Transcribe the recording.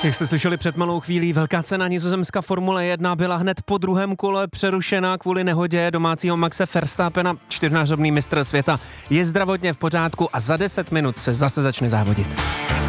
Jak jste slyšeli před malou chvílí, velká cena Nizozemska Formule 1 byla hned po druhém kole přerušena kvůli nehodě domácího Maxe Verstappena. Čtyřnásobný mistr světa je zdravotně v pořádku a za 10 minut se zase začne závodit.